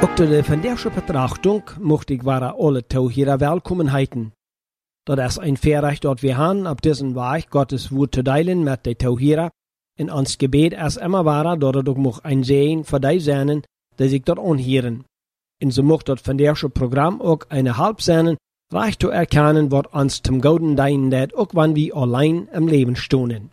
Ook de vandaagse betrachtung mocht ik waren alle Tauhierer welkom heten. Dat is een Verrecht dat we haben, op diesen Weg Gottes Woord te delen met de Tauhierer. En ons gebed is immer waren dat het ook mocht een zegen voor die zijn, die zich dat aanheren. En zo mocht dat vandaagse programma ook een hulp zijn, recht te erkennen wat ons zum Gouden dienen dat ook wanneer we allein im Leben stonden.